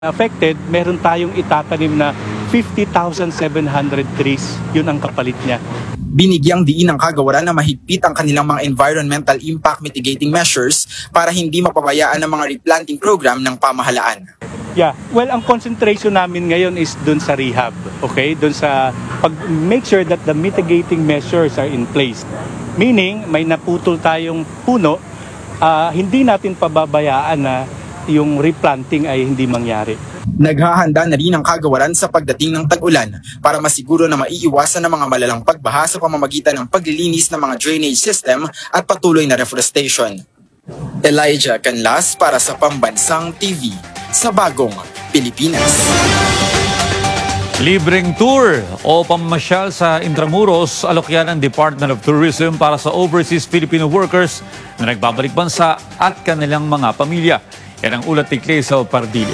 affected, meron tayong itatanim na 50,700 trees. Yun ang kapalit niya. Binigyang diin ng kagawaran na mahigpit ang kanilang mga environmental impact mitigating measures para hindi mapabayaan ang mga replanting program ng pamahalaan. Yeah, well, ang concentration namin ngayon is dun sa rehab, okay? Dun sa make sure that the mitigating measures are in place. Meaning, may naputol tayong puno, hindi natin pababayaan na yung replanting ay hindi mangyari. Naghahanda na rin ang kagawaran sa pagdating ng tag-ulan para masiguro na maiiwasan ang mga malalang pagbaha sa pamamagitan ng paglilinis ng mga drainage system at patuloy na reforestation. Elijah Canlas para sa Pambansang TV sa Bagong Pilipinas. Libreng tour o pamamasyal sa Intramuros, alokyan ng Department of Tourism para sa overseas Filipino workers na nagbabalik bansa at kanilang mga pamilya. Yan ang ulat ni Clazel Pardilla.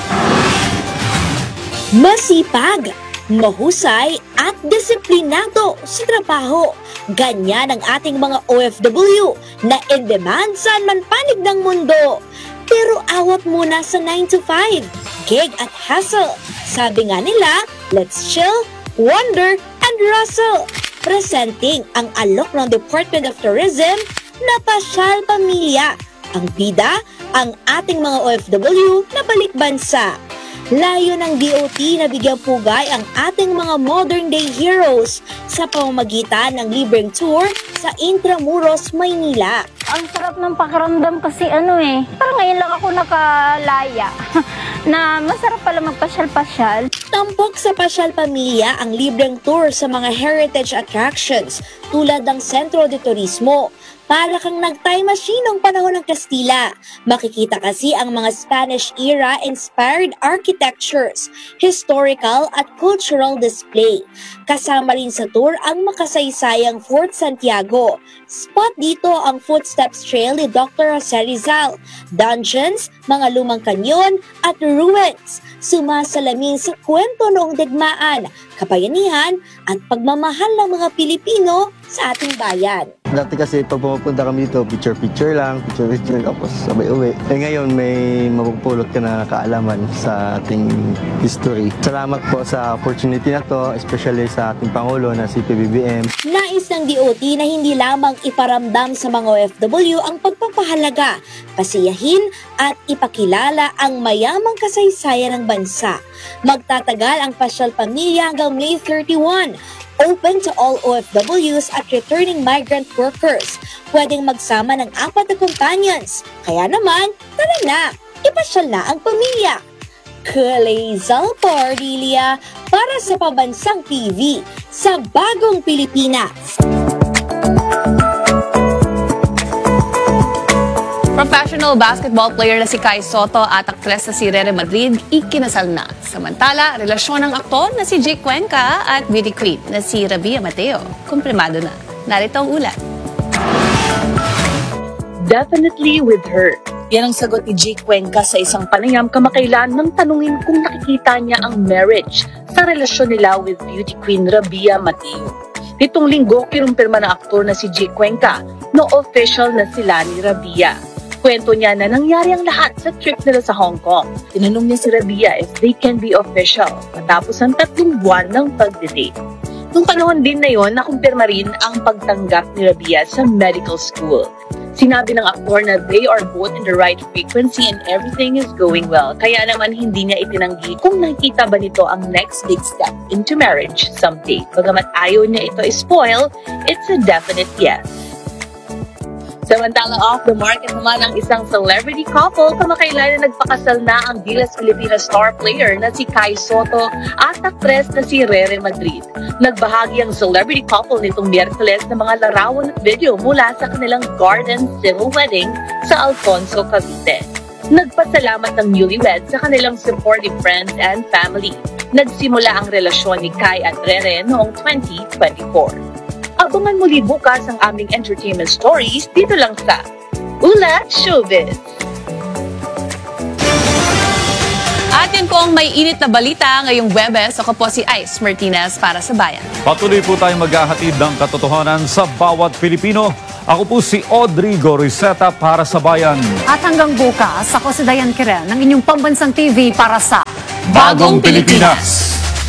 Masipag, mahusay at disiplinado sa trabaho. Ganyan ang ating mga OFW na in demand saan man panig ng mundo. Pero awat muna sa 9 to 5, gig at hustle. Sabi nga nila, let's chill, wonder, and rustle. Presenting ang alok ng Department of Tourism na Pasyal Pamilya. Ang bida, ang ating mga OFW na balik bansa. Layo ng DOT na bigyang pugay ang ating mga modern day heroes sa pamamagitan ng libreng tour sa Intramuros, Maynila. Ang sarap ng pakiramdam kasi parang ngayon lang ako nakalaya na masarap pala magpasyal-pasyal. Tampok sa Pasyal Pamilya ang libreng tour sa mga heritage attractions tulad ng Centro de Turismo. Para kang nag-time machine ng panahon ng Kastila. Makikita kasi ang mga Spanish era inspired architectures, historical at cultural display. Kasama rin sa tour ang makasaysayang Fort Santiago. Spot dito ang Footsteps Trail ni Dr. Jose Rizal, dungeons, mga lumang kanyon at ruins. Sumasalamin sa kwento noong digmaan, kabayanihan at pagmamahal ng mga Pilipino sa ating bayan. Dati kasi pag pumunta kami dito, picture-picture lang, tapos sabay uwi. Ngayon may mapupulot ka na kaalaman sa ating history. Salamat po sa opportunity na to, especially sa ating Pangulo na si PBBM. Nais ng DOT na hindi lamang iparamdam sa mga OFW ang pagpapahalaga, pasiyahin at ipakilala ang mayamang kasaysayan ng bansa. Magtatagal ang Pasyal Pamilya hanggang May 31. Open to all OFWs at returning migrant workers. Pwedeng magsama ng 4 na companions. Kaya naman, tara na, ipasyal na ang pamilya. Clazel Pardilla para sa Pambansang TV sa Bagong Pilipinas. Professional basketball player na si Kai Soto at aktres na si Rere Madrid ikinasal na. Samantala, relasyon ng aktor na si Jake Cuenca at beauty queen na si Rabia Mateo. Kumpirmado na. Narito ang ulat. Definitely with her. Yan ang sagot ni Jake Cuenca sa isang panayam kamakailan nang tanungin kung nakikita niya ang marriage sa relasyon nila with beauty queen Rabia Mateo. Nitong linggo, kinumpirma ng aktor na si Jake Cuenca na official na sila ni Rabia. Kwento niya na nangyari ang lahat sa trip nila sa Hong Kong. Tinanong niya si Rabia if they can be official matapos ang 3 buwan ng pagdidate. Nung panahon din na yon, nakumpirma rin ang pagtanggap ni Rabia sa medical school. Sinabi ng aktor na they are both in the right frequency and everything is going well. Kaya naman hindi niya itinanggi kung nakikita ba nito ang next big step into marriage someday. Bagamat ayaw niya ito i-spoil, it's a definite yes. Samantala off the market naman ang isang celebrity couple kamakailan na nagpakasal na ang Gilas Pilipinas star player na si Kai Soto at aktres na si Rere Madrid. Nagbahagi ang celebrity couple nitong Miyerkules ng mga larawan at video mula sa kanilang garden civil wedding sa Alfonso, Cavite. Nagpasalamat ng newlyweds sa kanilang supportive friends and family. Nagsimula ang relasyon ni Kai at Rere noong 2024. Abangan muli bukas ang aming entertainment stories dito lang sa Ulat Showbiz. At yun po ang may init na balita ngayong Webes. Ako po si Ice Martinez para sa Bayan. Patuloy po tayong maghahatid ng katotohanan sa bawat Pilipino. Ako po si Audrey Goriseta para sa Bayan. At hanggang bukas, ako si Diane Kiren ng inyong pambansang TV para sa Bagong Pilipinas.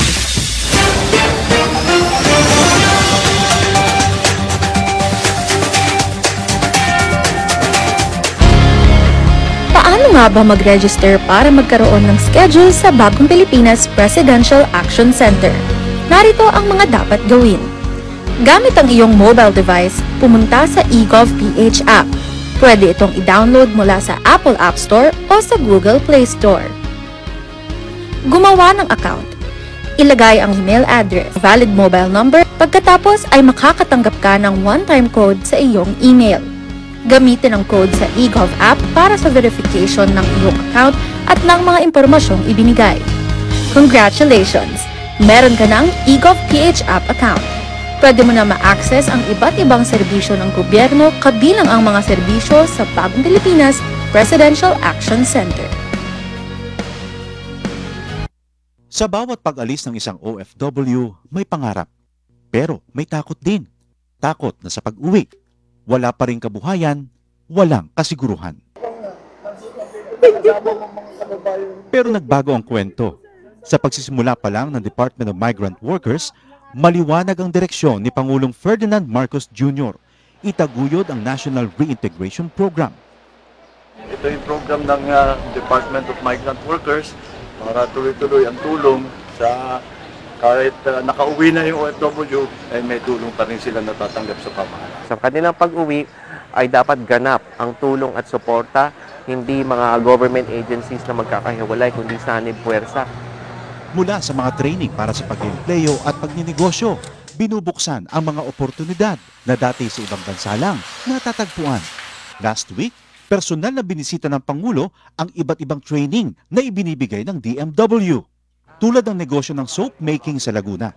Paano nga ba mag-register para magkaroon ng schedule sa Bagong Pilipinas Presidential Action Center? Narito ang mga dapat gawin. Gamit ang iyong mobile device, pumunta sa eGovPH app. Pwede itong i-download mula sa Apple App Store o sa Google Play Store. Gumawa ng account. Ilagay ang email address, valid mobile number, pagkatapos ay makakatanggap ka ng one-time code sa iyong email. Gamitin ang code sa eGov app para sa verification ng iyong account at ng mga impormasyong ibinigay. Congratulations! Meron ka ng eGovPH app account. Pwede mo na ma-access ang iba't ibang serbisyo ng gobyerno kabilang ang mga serbisyo sa Bagong Pilipinas Presidential Action Center. Sa bawat pag-alis ng isang OFW, may pangarap. Pero may takot din. Takot na sa pag-uwi, wala pa ring kabuhayan, walang kasiguruhan. Pero nagbago ang kwento. Sa pagsisimula pa lang ng Department of Migrant Workers, maliwanag ang direksyon ni Pangulong Ferdinand Marcos Jr. Itaguyod ang National Reintegration Program. Ito yung program ng Department of Migrant Workers para tuloy-tuloy ang tulong sa kahit nakauwi na yung OFW, ay may tulong pa rin sila natatanggap sa pamahalaan. Sa kanilang pag-uwi ay dapat ganap ang tulong at suporta, hindi mga government agencies na magkakahiwalay, kundi sanib puwersa. Mula sa mga training para sa pag-empleo at pagninegosyo, binubuksan ang mga oportunidad na dati sa ibang bansa lang natatagpuan. Last week, personal na binisita ng Pangulo ang iba't ibang training na ibinibigay ng DMW. Tulad ng negosyo ng soap making sa Laguna.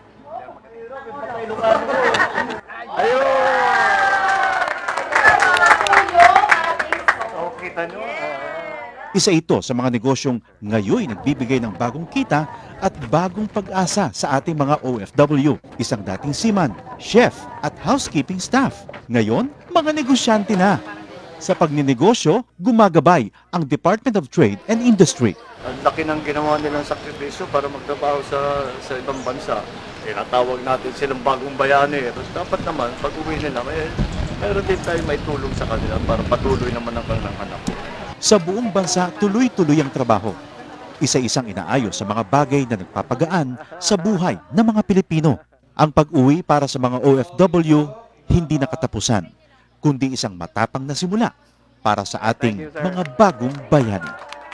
Isa ito sa mga negosyong ngayon nagbibigay ng bagong kita at bagong pag-asa sa ating mga OFW. Isang dating seaman, chef at housekeeping staff. Ngayon, mga negosyante na. Sa pagninegosyo, gumagabay ang Department of Trade and Industry. Ang laki ng ginawa nilang sakripisyo para magtrabaho sa ibang bansa. Tinatawag natin silang bagong bayani. Tapos dapat naman, pag uwi nila, mayroon din tayo may tulong sa kanila para patuloy naman ang kanilang anak. Sa buong bansa, tuloy-tuloy ang trabaho. Isa-isang inaayos sa mga bagay na nagpapagaan sa buhay ng mga Pilipino. Ang pag-uwi para sa mga OFW, hindi nakatapusan, kundi isang matapang na simula para sa ating mga bagong bayani.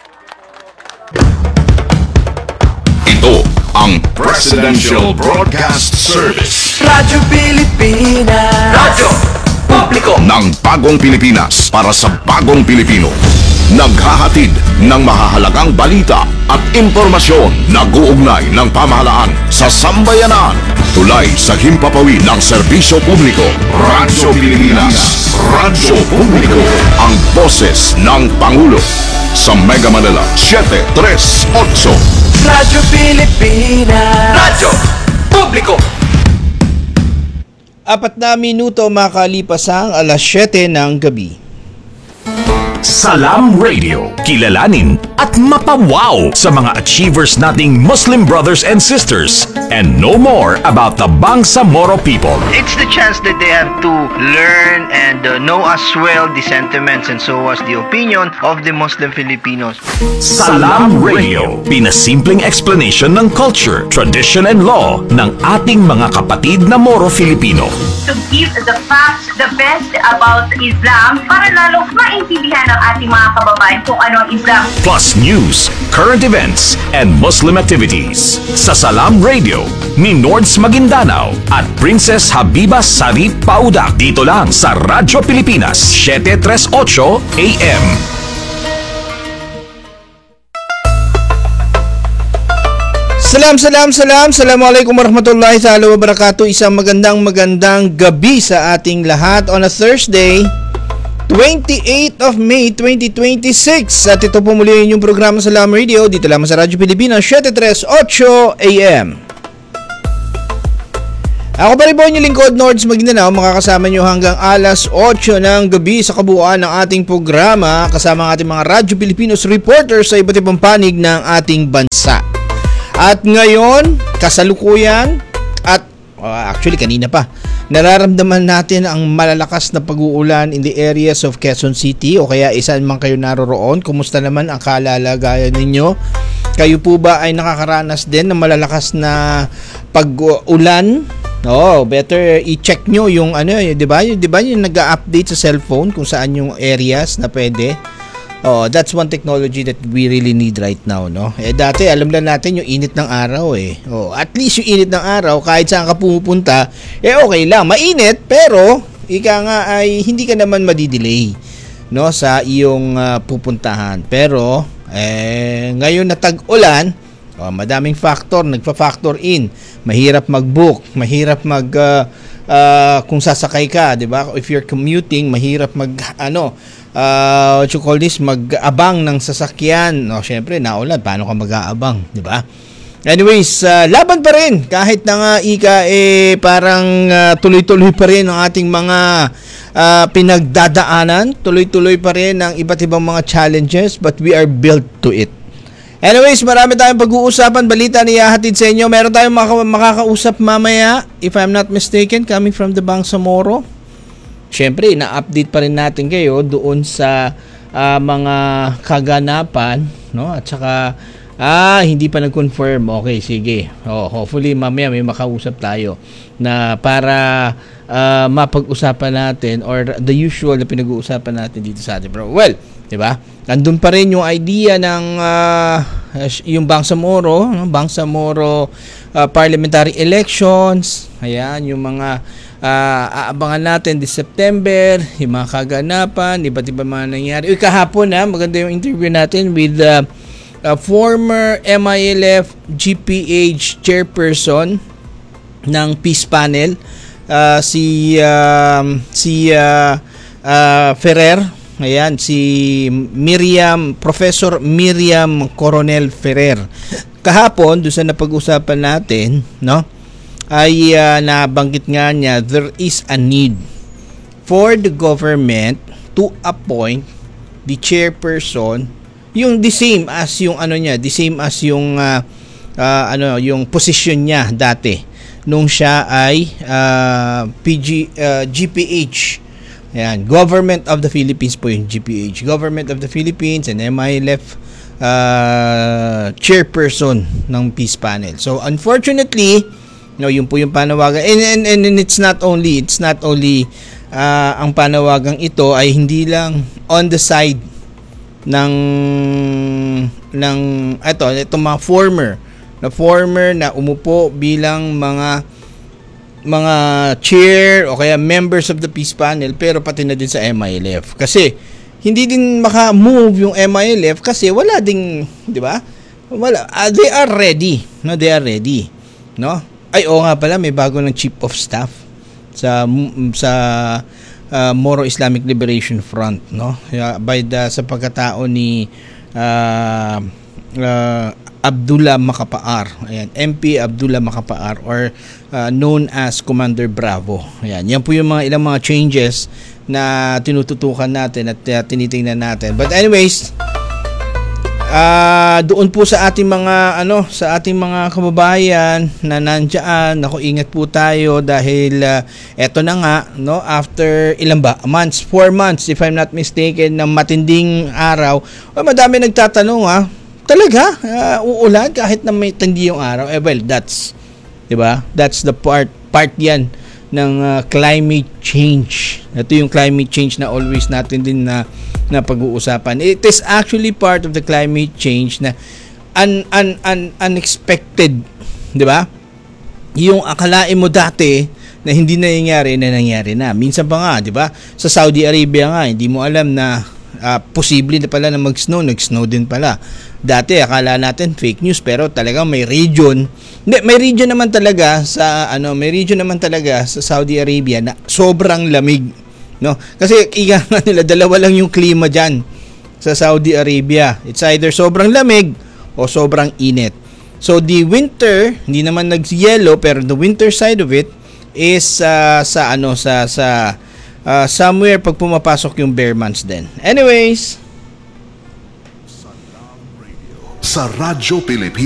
Ito ang Presidential Broadcast Service. Radyo Pilipinas. Radyo Publiko ng Bagong Pilipinas para sa Bagong Pilipino. Naghahatid ng mahahalagang balita at impormasyon na guugnay ng pamahalaan sa sambayanan. Tulay sa himpapawid ng serbisyo publiko. Radyo Pilipinas. Radyo Publiko. Ang boses ng Pangulo. Sa Mega Manila, 738. Radyo Pilipinas. Radyo Publiko. 4 na minuto makalipas ang alas 7 ng gabi. Salam Radio. Kilalanin at mapawaw sa mga achievers nating Muslim brothers and sisters and know more about the Bangsamoro people. It's the chance that they have to learn and know as well the sentiments and so as the opinion of the Muslim Filipinos. Salam Radio. Pinasimpleng explanation ng culture, tradition and law ng ating mga kapatid na Moro Filipino. To give the facts, the best about Islam para lalo maintindihan ng ating mga kababayan kung ano ang Islam. Plus news, current events, and Muslim activities. Sa Salam Radio ni Nords Maguindanao at Princess Habiba Sari Paudak. Dito lang sa Radyo Pilipinas, 738 AM. Assalamualaikum warahmatullahi ta'ala wabarakatuh. Isang magandang gabi sa ating lahat on a Thursday, 28th of May 2026. At ito po muli yung programa Salam Radio dito lamang sa Radyo Pilipinas 738 AM. Ako pa rin po yung lingkod, Nords Maguindanao, makakasama nyo hanggang alas 8 ng gabi sa kabuuan ng ating programa kasama ang ating mga Radyo Pilipinos reporters sa iba't ibang panig ng ating bansa. At ngayon, kasalukuyan at actually kanina pa, nararamdaman natin ang malalakas na pag-uulan in the areas of Quezon City o kaya isan man kayo naroroon. Kumusta naman ang kalalagayan ninyo? Kayo po ba ay nakakaranas din ng malalakas na pag-ulan? Better i-check nyo yung ano, 'di ba? 'Di ba yung nag-update sa cellphone kung saan yung areas na pwede? That's one technology that we really need right now, no? Dati alam lang natin yung init ng araw at least yung init ng araw kahit saan ka pumupunta, okay lang, mainit pero ika nga ay hindi ka naman madidelay, no, sa iyong pupuntahan. Pero ngayon na tag-ulan, madaming factor nagfa-factor in. Mahirap mag-book, mahirap kung sasakay ka, 'di ba? If you're commuting, mahirap mag-abang ng sasakyan. Syempre, naulan, paano ka mag-aabang, 'di ba? Anyways, laban pa rin kahit na nga parang tuloy-tuloy pa rin ang ating mga pinagdadaanan, tuloy-tuloy pa rin ang iba't ibang mga challenges, but we are built to it. Anyways, marami tayong pag-uusapan, balita na ihahatid sa inyo. Meron tayong makakausap mamaya, if I'm not mistaken, coming from the Bangsamoro. Siyempre, na-update pa rin natin kayo doon sa mga kaganapan, no? At saka, hindi pa nag-confirm. Okay, sige. Hopefully, mamaya may makausap tayo na para mapag-usapan natin or the usual na pinag-uusapan natin dito sa atin. Bro, well, diba? Nandun pa rin yung idea ng yung Bangsamoro, no? Bangsamoro parliamentary elections. Ayan, yung mga aabangan natin this September, yung mga kaganapan, iba't iba mga nangyari. Kahapon maganda yung interview natin with former MILF GPH chairperson ng Peace Panel, si Ferrer. Ayan, si Professor Miriam Coronel Ferrer. Kahapon, doon sa napag-usapan natin, no, ay nabanggit nga niya, there is a need for the government to appoint the chairperson, yung the same as yung yung position niya dati nung siya ay GPH. Ayan, Government of the Philippines po yung GPH. Government of the Philippines and MILF chairperson ng Peace Panel. So unfortunately, yun po yung panawagan. And it's not only ang panawagang ito ay hindi lang on the side ng itong mga former na umupo bilang mga chair o kaya members of the Peace Panel, pero pati na din sa MILF. Kasi hindi din maka-move yung MILF kasi wala ding, 'di ba? Wala. They are ready. No, they are ready. No? Ay, nga pala, may bago ng Chief of Staff sa Moro Islamic Liberation Front, no? Sa pagkatao ni Abdullah Macapaar. Ayan, MP Abdullah Macapaar or known as Commander Bravo. Ayan, yan po yung ilang mga changes na tinututukan natin at tinitingnan natin. But anyways, doon po sa ating mga kababayan na nandiyan, ingat po tayo dahil eto na nga, no, after ilang months, 4 months if I'm not mistaken, ng matinding araw. Madami nagtatanong, talaga uulan kahit na may tindi yung araw. Well, that's, 'di ba? That's the part yan ng climate change. Ito yung climate change na always natin din na pag-uusapan. It is actually part of the climate change na unexpected, 'di ba? Yung akalain mo dati na hindi nangyayari na. Minsan pa nga, 'di ba? Sa Saudi Arabia nga, hindi mo alam na posible na pala na mag-snow, nag-snow din pala. Dati akala natin fake news, pero talagang may region naman talaga sa Saudi Arabia na sobrang lamig, no? Kasi ika nga nila, dalawa lang yung klima diyan sa Saudi Arabia. It's either sobrang lamig o sobrang init. So the winter, hindi naman nag-yellow, pero the winter side of it is somewhere pag pumapasok yung bare months din. Anyways, Sa Radyo Pilipinas.